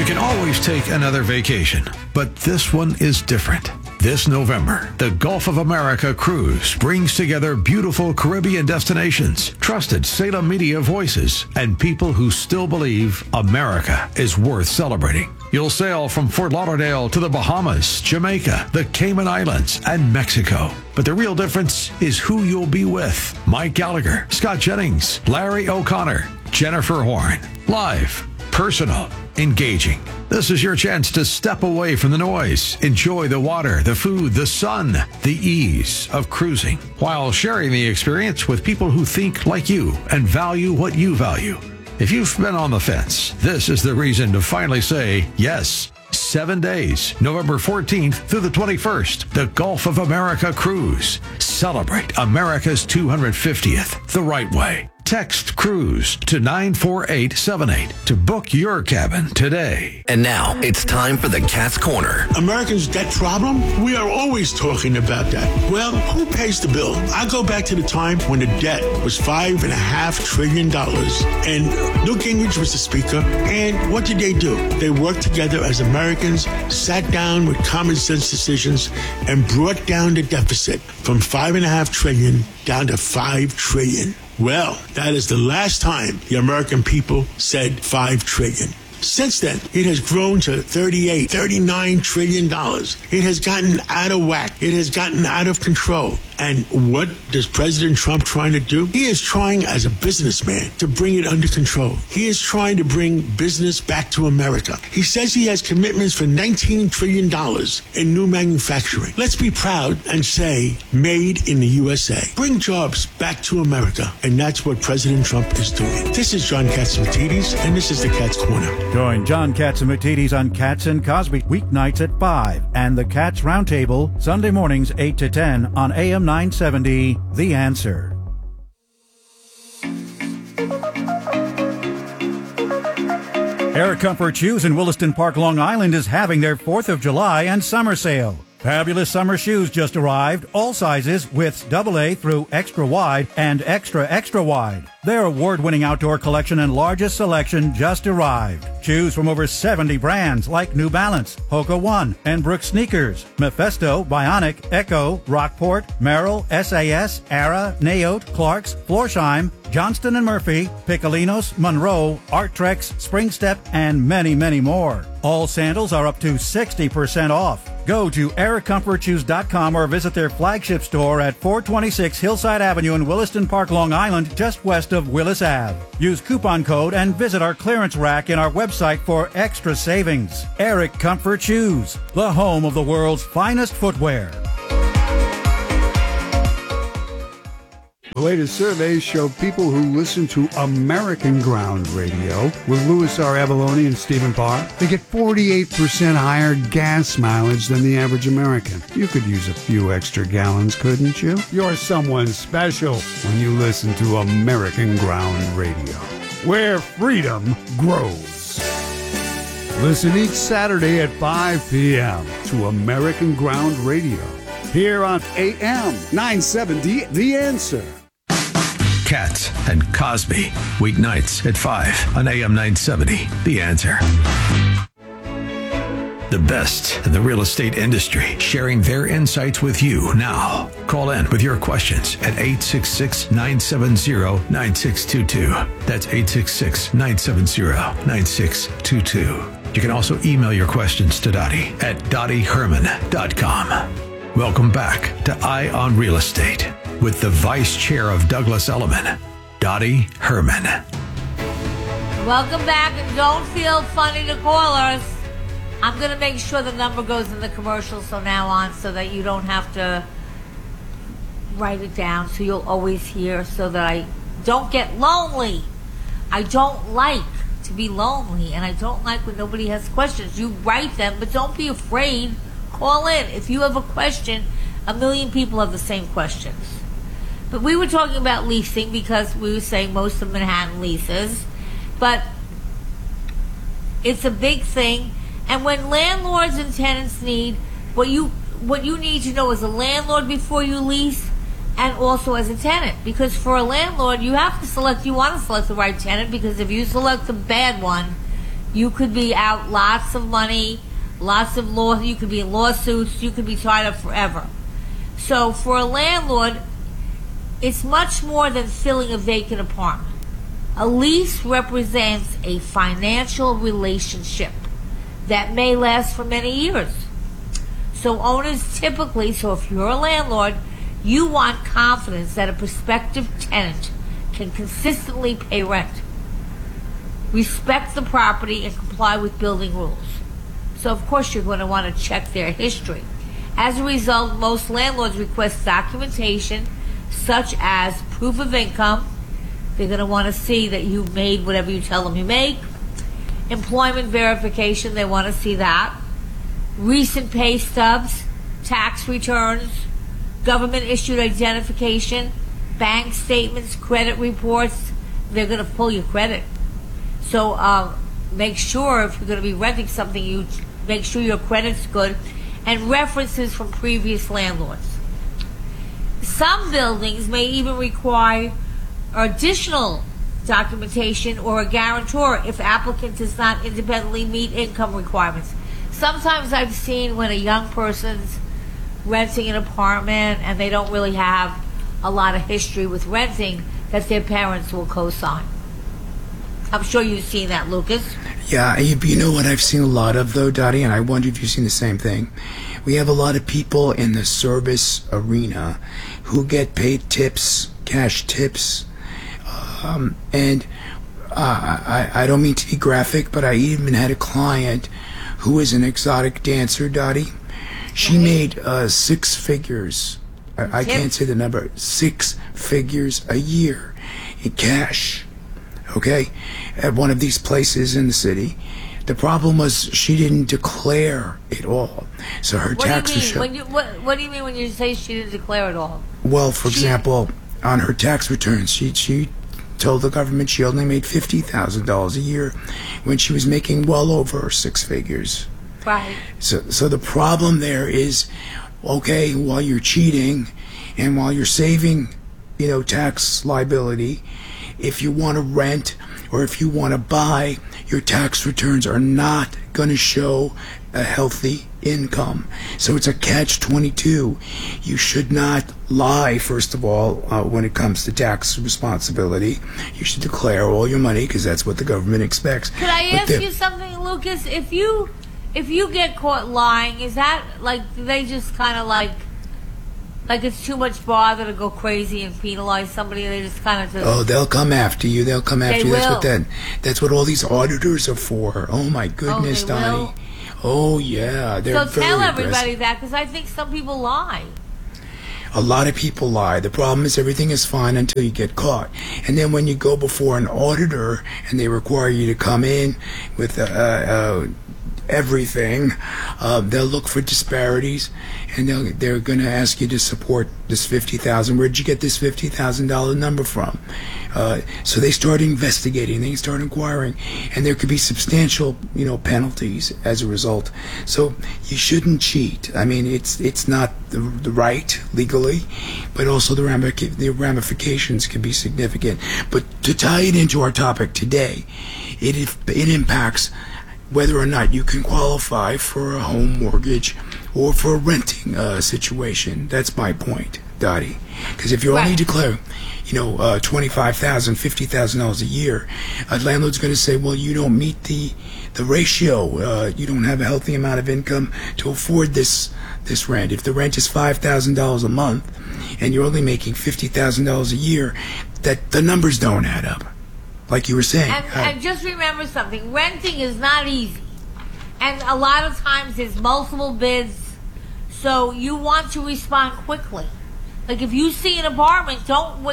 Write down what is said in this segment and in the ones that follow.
You can always take another vacation, but this one is different. This November, the Gulf of America Cruise brings together beautiful Caribbean destinations, trusted Salem media voices, and people who still believe America is worth celebrating. You'll sail from Fort Lauderdale to the Bahamas, Jamaica, the Cayman Islands, and Mexico. But the real difference is who you'll be with. Mike Gallagher, Scott Jennings, Larry O'Connor, Jennifer Horn. Live, personal, engaging. This is your chance to step away from the noise, enjoy the water, the food, the sun, the ease of cruising, while sharing the experience with people who think like you and value what you value. If you've been on the fence, this is the reason to finally say yes. 7 days, November 14th through the 21st, the Gulf of America Cruise. Celebrate America's 250th the right way. Text CRUISE to 94878 to book your cabin today. And now it's time for the Cat's Corner. Americans' debt problem? We are always talking about that. Well, who pays the bill? I go back to the time when the debt was $5.5 trillion and Newt Gingrich was the speaker. And what did they do? They worked together as Americans, sat down with common sense decisions, and brought down the deficit from $5.5 trillion down to $5 trillion. Well, that is the last time the American people said $5 trillion. Since then, it has grown to $39 trillion. It has gotten out of whack. It has gotten out of control. And what is President Trump trying to do? He is trying, as a businessman, to bring it under control. He is trying to bring business back to America. He says he has commitments for $19 trillion in new manufacturing. Let's be proud and say, made in the USA. Bring jobs back to America. And that's what President Trump is doing. This is John Catsimatidis, and this is the Cat's Corner. Join John Catsimatidis on Cats and Cosby, weeknights at 5, and the Cats Roundtable, Sunday mornings 8 to 10 on AM 970, The Answer. Air Comfort Shoes in Williston Park, Long Island is having their 4th of July and summer sale. Fabulous summer shoes just arrived, all sizes, widths AA through extra wide and extra wide. Their award-winning outdoor collection and largest selection just arrived. Choose from over 70 brands like New Balance, Hoka One, and Brooks Sneakers, Mephisto, Bionic, Echo, Rockport, Merrill, SAS, Ara, Naote, Clarks, Florsheim, Johnston & Murphy, Piccolinos, Monroe, Arttrex, Springstep, and many, many more. All sandals are up to 60% off. Go to aircomfortshoes.com or visit their flagship store at 426 Hillside Avenue in Williston Park, Long Island, just west of Willis Ave. Use coupon code and visit our clearance rack in our website for extra savings. Eric Comfort Shoes, the home of the world's finest footwear. The latest surveys show people who listen to American Ground Radio with Louis R. Abalone and Stephen Parr, they get 48% higher gas mileage than the average American. You could use a few extra gallons, couldn't you? You're someone special when you listen to American Ground Radio, where freedom grows. Listen each Saturday at 5 p.m. to American Ground Radio, here on AM 970, The Answer. Cats and Cosby, weeknights at 5 on AM 970, The Answer. The best in the real estate industry, sharing their insights with you now. Call in with your questions at 866-970-9622. That's 866-970-9622. You can also email your questions to Dottie at dottieherman.com. Welcome back to Eye on Real Estate with the Vice Chair of Douglas Elliman, Dottie Herman. Welcome back, and don't feel funny to callers. I'm going to make sure the number goes in the commercial from now on so that you don't have to write it down, so you'll always hear, so that I don't get lonely. I don't like to be lonely, and I don't like when nobody has questions. You write them, but don't be afraid. Call in. If you have a question, a million people have the same questions. But we were talking about leasing because we were saying most of Manhattan leases. But it's a big thing. And when landlords and tenants need, what you need to know as a landlord before you lease, and also as a tenant. Because for a landlord, you want to select the right tenant, because if you select the bad one, You could be out lots of money, lots of law. You could be in lawsuits. You could be tied up forever. So for a landlord, it's much more than filling a vacant apartment. A lease represents a financial relationship that may last for many years. So owners typically, so if you're a landlord, you want confidence that a prospective tenant can consistently pay rent, respect the property, and comply with building rules. So of course you're going to want to check their history. As a result, most landlords request documentation such as proof of income. They're going to want to see that you made whatever you tell them you make. Employment verification, they want to see that. Recent pay stubs, tax returns, government issued identification, bank statements, credit reports. They're going to pull your credit. So make sure if you're going to be renting something, you make sure your credit's good, and references from previous landlords. Some buildings may even require additional documentation or a guarantor if applicant does not independently meet income requirements. Sometimes I've seen when a young person's renting an apartment and they don't really have a lot of history with renting, that their parents will co-sign. I'm sure you've seen that, Lucas. Yeah, you know what I've seen a lot of, though, Dottie, and I wonder if you've seen the same thing. We have a lot of people in the service arena who get paid tips, cash tips, and I don't mean to be graphic, but I even had a client who is an exotic dancer, Dottie. She made 6 figures. I can't say the number. 6 figures a year in cash. Okay, at one of these places in the city. The problem was she didn't declare it all, so her tax return. What do you mean when you say she didn't declare it all? Well, for example, on her tax returns, she told the government she only made $50,000 a year when she was making well over 6 figures. Right. So the problem there is, okay, while you're cheating and while you're saving, tax liability, if you want to rent or if you want to buy, your tax returns are not going to show a healthy income. So it's a catch-22. You should not lie, first of all, when it comes to tax responsibility. You should declare all your money because that's what the government expects. Could I ask you something, Lucas? If you get caught lying, is that do they just kind of like it's too much bother to go crazy and penalize somebody? They just kind of Oh, they'll come after you. They'll come after you. Will. That's what all these auditors are for. Oh my goodness, Donnie. Oh yeah, they're so very tell everybody aggressive. that, because I think some people lie. A lot of people lie. The problem is everything is fine until you get caught. And then when you go before an auditor and they require you to come in with everything, they'll look for disparities, and they're going to ask you to support this $50,000. Where'd you get this $50,000 number from? So they start investigating, they start inquiring, and there could be substantial, penalties as a result. So you shouldn't cheat. I mean, it's not the right legally, but also the ramifications can be significant. But to tie it into our topic today, it impacts whether or not you can qualify for a home mortgage or for a renting situation. That's my point, Dottie. Because if you only declare, $25,000, $50,000 a year, a landlord's going to say, well, you don't meet the ratio. You don't have a healthy amount of income to afford this rent. If the rent is $5,000 a month and you're only making $50,000 a year, that the numbers don't add up. Like you were saying. And just remember something. Renting is not easy. And a lot of times there's multiple bids. So you want to respond quickly. Like if you see an apartment, don't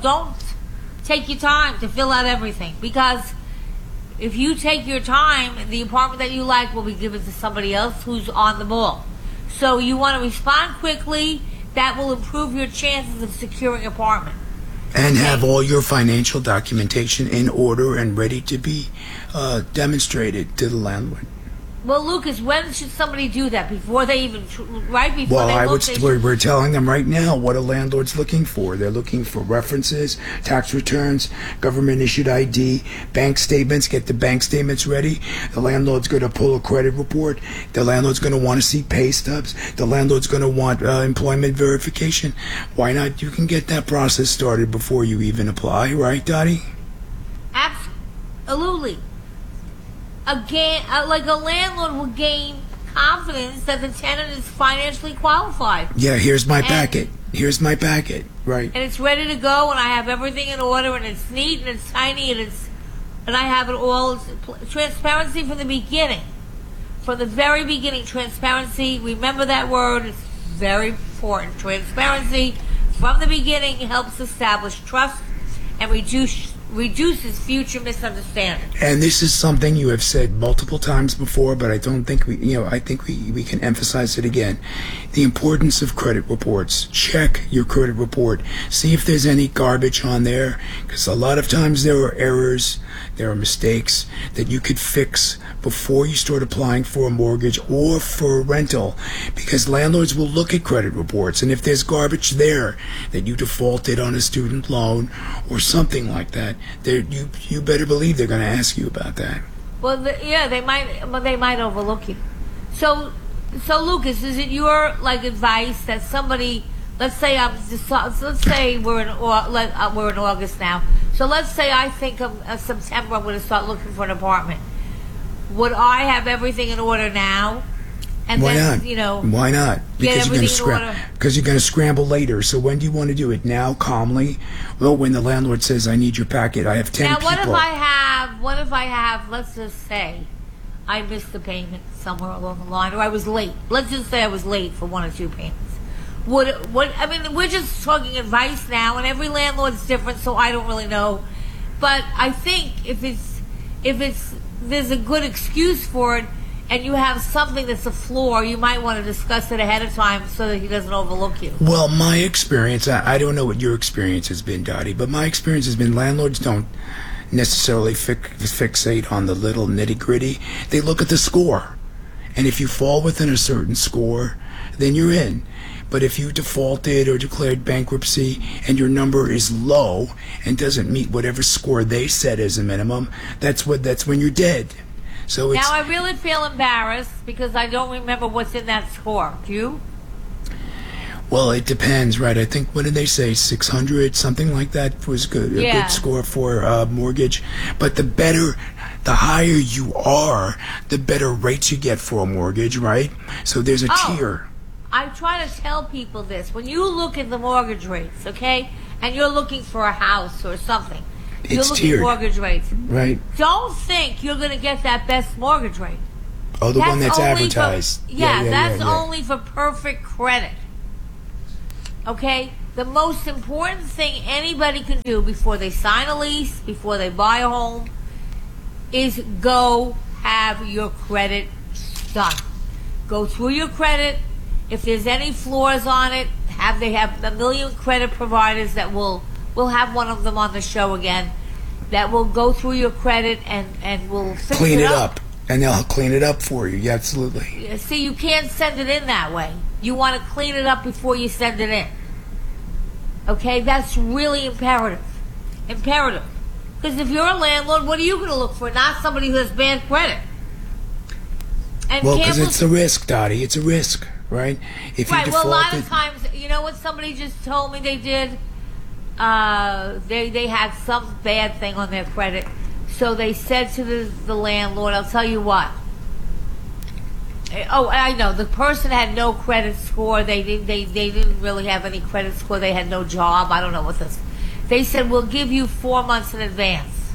take your time to fill out everything. Because if you take your time, the apartment that you like will be given to somebody else who's on the ball. So you want to respond quickly. That will improve your chances of securing an apartment. And have all your financial documentation in order and ready to be demonstrated to the landlord. Well, Lucas, when should somebody do that? Before they even, right before Well, they we're telling them right now what a landlord's looking for. They're looking for references, tax returns, government-issued ID, bank statements. Get the bank statements ready. The landlord's going to pull a credit report. The landlord's going to want to see pay stubs. The landlord's going to want employment verification. Why not? You can get that process started before you even apply, right, Dottie? Absolutely. Like a landlord will gain confidence that the tenant is financially qualified. Yeah, here's my packet. Here's my packet, right? And it's ready to go, and I have everything in order, and it's neat, and it's tiny, and I have it all. Transparency from the beginning. From the very beginning, transparency, remember that word, it's very important. Transparency from the beginning helps establish trust and reduces future misunderstanding. And this is something you have said multiple times before, but I don't think I think we can emphasize it again. The importance of credit reports. Check your credit report. See if there's any garbage on there, because a lot of times there are errors, there are mistakes that you could fix before you start applying for a mortgage or for a rental, because landlords will look at credit reports, and if there's garbage there that you defaulted on a student loan or something like that, you better believe they're going to ask you about that. Well, they might overlook you. So Lucas, is it your advice that somebody, let's say we're in August now. So let's say I think of September I'm going to start looking for an apartment. Would I have everything in order now? And Why then, not? Why not? Because you're going to scramble later. So when do you want to do it? Now, calmly? Well, when the landlord says, I need your packet, I have 10 people. Now, what if I have, let's just say, I missed the payment somewhere along the line, or I was late. Let's just say I was late for 1 or 2 payments. We're just talking advice now, and every landlord's different, so I don't really know. But I think if there's a good excuse for it, and you have something that's a flaw, you might want to discuss it ahead of time so that he doesn't overlook you. Well, my experience, I don't know what your experience has been, Dottie, but my experience has been landlords don't necessarily fixate on the little nitty-gritty. They look at the score. And if you fall within a certain score, then you're in. But if you defaulted or declared bankruptcy and your number is low and doesn't meet whatever score they set as a minimum, that's when you're dead. So now I really feel embarrassed because I don't remember what's in that score. Do you? Well, it depends, right? I think, what did they say, 600, something like that was good. Yeah. A good score for mortgage. But the higher you are, the better rates you get for a mortgage, right? So there's a tier. I try to tell people this. When you look at the mortgage rates, okay, and you're looking for a house or something, you're looking tiered. at mortgage rates. Right. Don't think you're going to get that best mortgage rate. Oh, the one that's advertised. That's only for perfect credit. Okay? The most important thing anybody can do before they sign a lease, before they buy a home, is go have your credit done. Go through your credit. If there's any flaws on it, they have a million credit providers that will have one of them on the show again, that will go through your credit and will fix clean it up. And they'll clean it up for you. Yeah, absolutely. See, you can't send it in that way. You want to clean it up before you send it in. Okay? That's really imperative. Imperative. Because if you're a landlord, what are you going to look for? Not somebody who has bad credit. And well, because it's a risk, Dottie. It's a risk, right? If you defaulted, well, a lot of times, you know what somebody just told me they did? They had some bad thing on their credit. So they said to the landlord, I'll tell you what. Oh, I know. The person had no credit score. They didn't really have any credit score. They had no job. I don't know what this. They said, we'll give you 4 months in advance.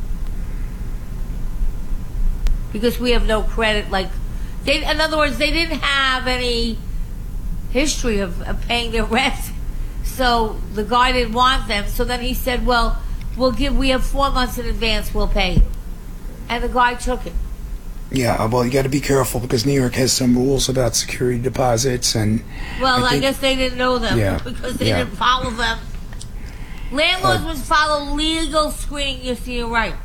Because we have no credit. In other words, they didn't have any history of paying their rent. So the guy didn't want them. So then he said, well, we have 4 months in advance, we'll pay you. And the guy took it. Yeah, well, you got to be careful because New York has some rules about security deposits. And well, I guess they didn't know them because they didn't follow them. Landlords must follow legal screening. You're right.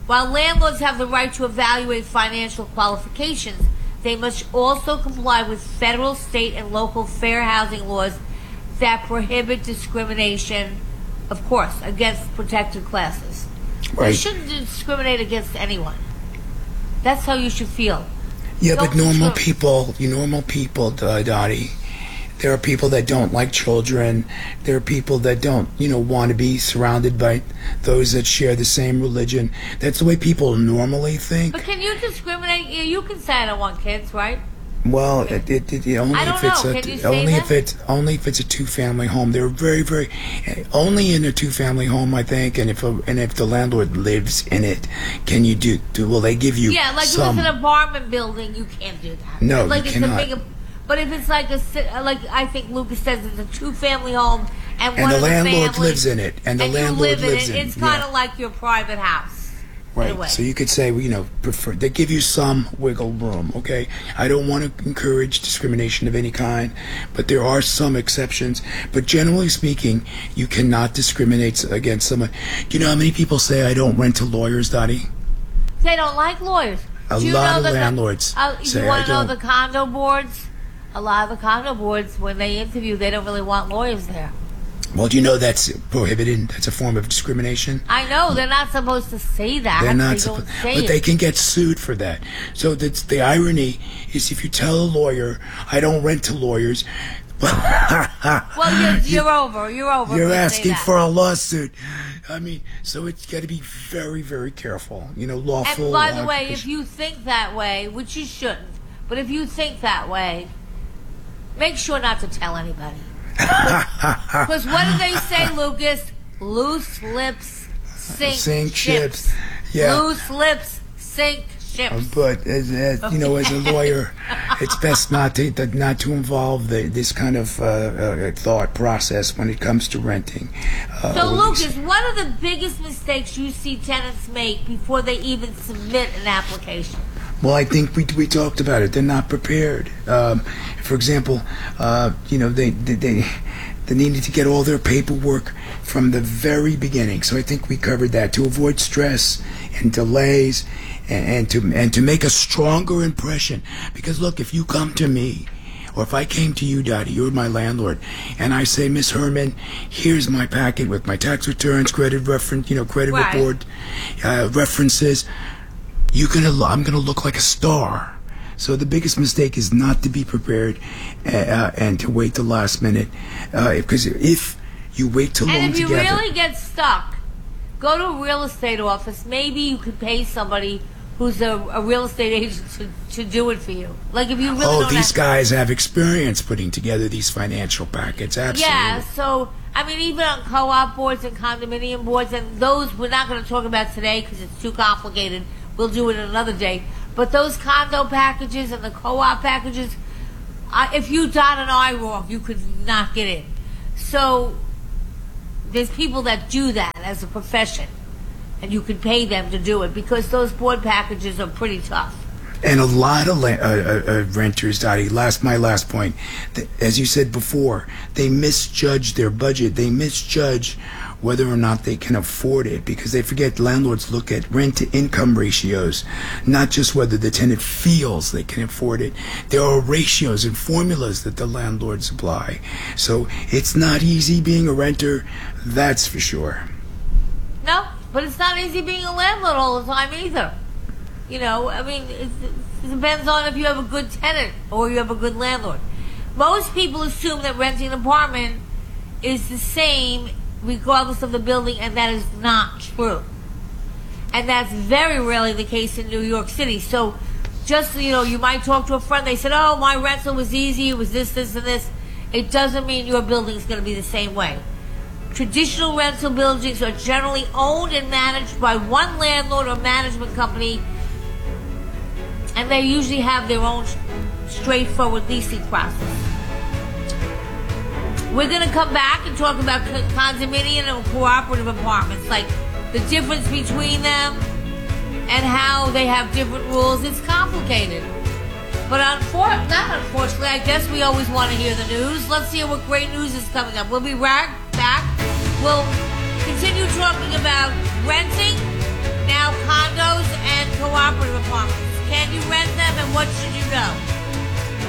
While landlords have the right to evaluate financial qualifications, they must also comply with federal, state, and local fair housing laws that prohibit discrimination, of course, against protected classes. Right. You shouldn't discriminate against anyone. That's how you should feel. Yeah, Don't but normal people, Dottie, there are people that don't like children. There are people that don't, want to be surrounded by those that share the same religion. That's the way people normally think. But can you discriminate? You can say I don't want kids, right? Well, only I don't if it's know. Can you say only if it's a two-family home. They're very, very only in a two-family home, I think. And if the landlord lives in it, can you will they give you? Yeah, like some, if it's an apartment building, you can't do that. No, like you it's cannot. But if it's like I think Lucas says it's a two-family home, and one the of the landlord families, lives in it, and the landlord lives in it. It's kind of like your private house. Right. So you could say, prefer. They give you some wiggle room. Okay. I don't want to encourage discrimination of any kind, but there are some exceptions. But generally speaking, you cannot discriminate against someone. Do you know how many people say I don't rent to lawyers, Dottie? They don't like lawyers. A lot of landlords say you want I to know don't. the condo boards? A lot of the condo boards, when they interview, they don't really want lawyers there. Well, do you know that's prohibited? That's a form of discrimination. I know they're not supposed to say that. They're not, don't say but it. they can get sued for that. So the irony is, if you tell a lawyer, "I don't rent to lawyers," well, you're over. You're over. You're asking for a lawsuit. I mean, so it's got to be very, very careful. Lawful. And by the way, if you think that way, which you shouldn't, but if you think that way, make sure not to tell anybody. Because what do they say, Lucas? Loose lips sink ships. Yeah. Loose lips sink ships. But as a lawyer, it's best not to involve this kind of thought process when it comes to renting. So, Lucas, what are the biggest mistakes you see tenants make before they even submit an application? Well, I think we talked about it. They're not prepared. For example, they needed to get all their paperwork from the very beginning. So I think we covered that, to avoid stress and delays, and to make a stronger impression. Because look, if you come to me, or if I came to you, Dottie, you're my landlord, and I say, Miss Herman, here's my packet with my tax returns, credit reference, credit right. report, references. I'm gonna look like a star. So the biggest mistake is not to be prepared and to wait the last minute, because if you wait too long and if you together, really get stuck, go to a real estate office. Maybe you could pay somebody who's a real estate agent to do it for you. Like if you really these guys have experience putting together these financial packets. Absolutely. Yeah. So I mean, even on co-op boards and condominium boards, and those we're not going to talk about today because it's too complicated. We'll do it another day. But those condo packages and the co-op packages, if you dot an I wrong, you could not get in. So there's people that do that as a profession, and you could pay them to do it because those board packages are pretty tough. And a lot of renters, Dottie, my last point, as you said before, they misjudge their budget. They misjudge whether or not they can afford it, because they forget landlords look at rent-to-income ratios, not just whether the tenant feels they can afford it. There are ratios and formulas that the landlords apply. So it's not easy being a renter, that's for sure. No, but it's not easy being a landlord all the time either. I mean, it depends on if you have a good tenant or you have a good landlord. Most people assume that renting an apartment is the same regardless of the building, and that is not true. And that's very rarely the case in New York City. So just, you might talk to a friend, they said, oh, my rental was easy, it was this, and this. It doesn't mean your building is going to be the same way. Traditional rental buildings are generally owned and managed by one landlord or management company, and they usually have their own straightforward leasing process. We're going to come back and talk about condominium and cooperative apartments, like the difference between them and how they have different rules. It's complicated. But not unfortunately, I guess we always want to hear the news. Let's hear what great news is coming up. We'll be right back. We'll continue talking about renting Now, condos and cooperative apartments. Can you rent them, and what should you know?